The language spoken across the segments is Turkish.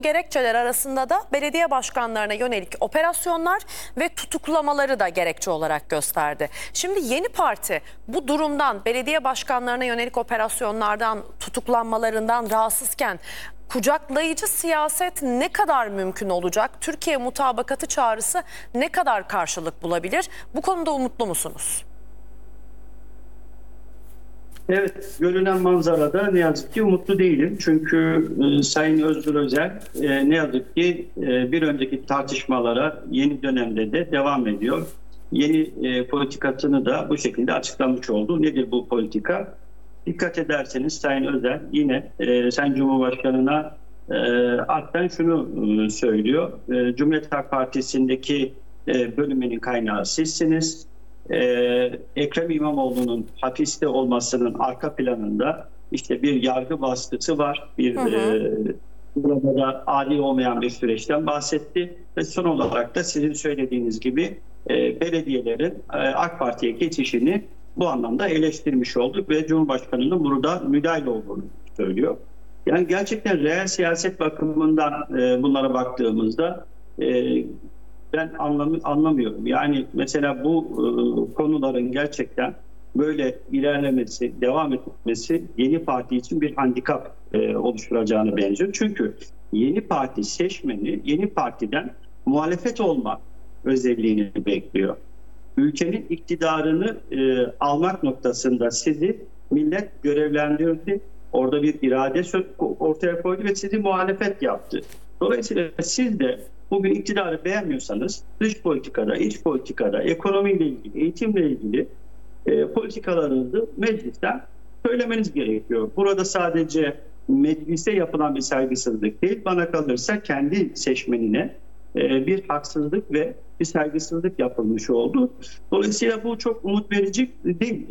Gerekçeler arasında da belediye başkanlarına yönelik operasyonlar ve tutuklamaları da gerekçe olarak gösterdi. Şimdi yeni parti bu durumdan, belediye başkanlarına yönelik operasyonlardan, tutuklanmalarından rahatsızken kucaklayıcı siyaset ne kadar mümkün olacak? Türkiye mutabakatı çağrısı ne kadar karşılık bulabilir? Bu konuda umutlu musunuz? Evet, görünen manzarada ne yazık ki umutlu değilim. Çünkü Sayın Özgür Özel ne yazık ki bir önceki tartışmalara yeni dönemde de devam ediyor. Yeni politikasını da bu şekilde açıklamış oldu. Nedir bu politika? Dikkat ederseniz Sayın Özel yine Sayın Cumhurbaşkanı'na aslen şunu söylüyor. Cumhuriyet Halk Partisi'ndeki bölünmenin kaynağı sizsiniz. Ekrem İmamoğlu'nun hapiste olmasının arka planında işte bir yargı baskısı var. Burada da adil olmayan bir süreçten bahsetti. Ve son olarak da sizin söylediğiniz gibi belediyelerin AK Parti'ye geçişini bu anlamda eleştirmiş olduk ve Cumhurbaşkanı'nın burada müdahil olduğunu söylüyor. Yani gerçekten reel siyaset bakımından bunlara baktığımızda ben anlamıyorum. Yani mesela bu konuların gerçekten böyle ilerlemesi, devam etmesi yeni parti için bir handikap oluşturacağını benziyor. Çünkü yeni parti seçmeni yeni partiden muhalefet olma özelliğini bekliyor. Ülkenin iktidarını almak noktasında sizi millet görevlendirdi. Orada bir irade ortaya koydu ve sizi muhalefet yaptı. Dolayısıyla siz de bugün iktidarı beğenmiyorsanız dış politikada, iç politikada, ekonomiyle ilgili, eğitimle ilgili politikalarınızı meclisten söylemeniz gerekiyor. Burada sadece meclise yapılan bir saygısızlık değil, bana kalırsa kendi seçmenine bir haksızlık ve bir saygısızlık yapılmış oldu. Dolayısıyla bu çok umut verici değil.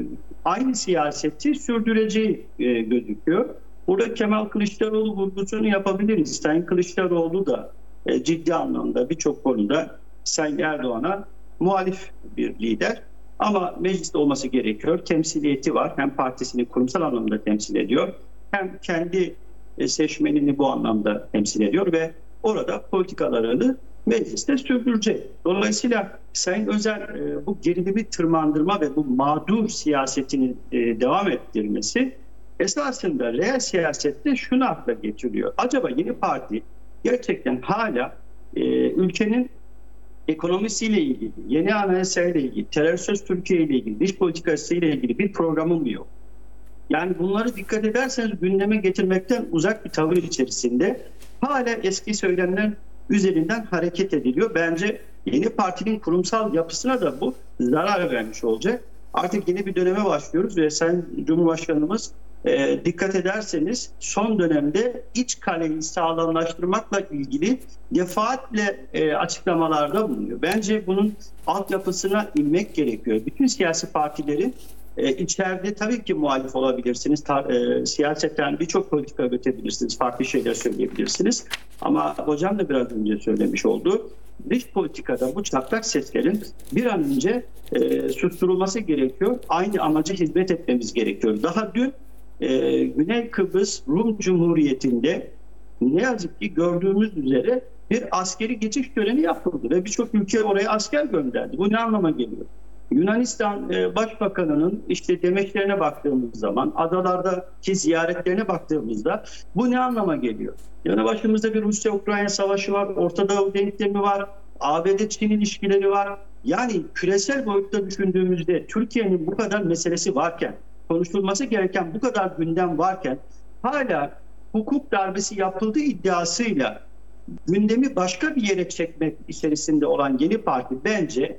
Aynı siyaseti sürdüreceği gözüküyor. Burada Kemal Kılıçdaroğlu vurgusunu yapabiliriz. Sayın Kılıçdaroğlu da ciddi anlamda birçok konuda Sayın Erdoğan'a muhalif bir lider. Ama mecliste olması gerekiyor. Temsiliyeti var. Hem partisini kurumsal anlamda temsil ediyor. Hem kendi seçmenini bu anlamda temsil ediyor ve orada politikalarını mecliste sürdürecek. Dolayısıyla Sayın Özel bu gerilimi tırmandırma ve bu mağdur siyasetini devam ettirmesi esasında reel siyasette şunu akla getiriyor. Acaba yeni parti gerçekten hala ülkenin ekonomisiyle ilgili, yeni anayasayla ilgili, terörsüz Türkiye ile ilgili, dış politikasıyla ilgili bir programı mı yok? Yani bunları dikkat ederseniz gündeme getirmekten uzak bir tavır içerisinde hala eski söylemler üzerinden hareket ediliyor. Bence yeni partinin kurumsal yapısına da bu zarar vermiş olacak. Artık yeni bir döneme başlıyoruz ve Sayın Cumhurbaşkanımız dikkat ederseniz son dönemde iç kaleyi sağlamlaştırmakla ilgili defaatle açıklamalarda bulunuyor. Bence bunun altyapısına inmek gerekiyor. Bütün siyasi partilerin içeride tabii ki muhalif olabilirsiniz. Siyasetten birçok politika üretebilirsiniz. Farklı şeyler söyleyebilirsiniz. Ama hocam da biraz önce söylemiş oldu. Dış politikada bu çatlak seslerin bir an önce susturulması gerekiyor. Aynı amaca hizmet etmemiz gerekiyor. Daha dün Güney Kıbrıs Rum Cumhuriyeti'nde ne yazık ki gördüğümüz üzere bir askeri geçiş töreni yapıldı ve birçok ülke oraya asker gönderdi. Bu ne anlama geliyor? Yunanistan Başbakanı'nın işte demeçlerine baktığımız zaman, adalardaki ziyaretlerine baktığımızda bu ne anlama geliyor? Yani başımızda bir Rusya-Ukrayna savaşı var, Orta Doğu denklemi var, ABD-Çin ilişkileri var. Yani küresel boyutta düşündüğümüzde Türkiye'nin bu kadar meselesi varken, konuşulması gereken bu kadar gündem varken hala hukuk darbesi yapıldığı iddiasıyla gündemi başka bir yere çekmek içerisinde olan yeni parti bence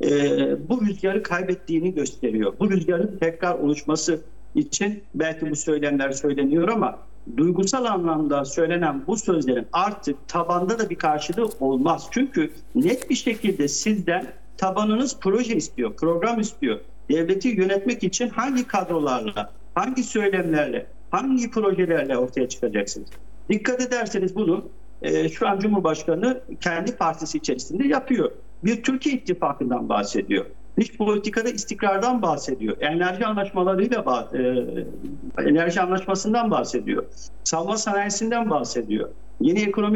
bu rüzgarı kaybettiğini gösteriyor. Bu rüzgarın tekrar oluşması için belki bu söylemler söyleniyor ama duygusal anlamda söylenen bu sözlerin artık tabanda da bir karşılığı olmaz. Çünkü net bir şekilde sizden tabanınız proje istiyor, program istiyor. Devleti yönetmek için hangi kadrolarla, hangi söylemlerle, hangi projelerle ortaya çıkacaksınız? Dikkat ederseniz bunu şu an Cumhurbaşkanı kendi partisi içerisinde yapıyor. Bir Türkiye ittifakından bahsediyor. Dış politikada istikrardan bahsediyor. Enerji anlaşmalarıyla enerji anlaşmasından bahsediyor. Savunma sanayisinden bahsediyor. Yeni ekonomi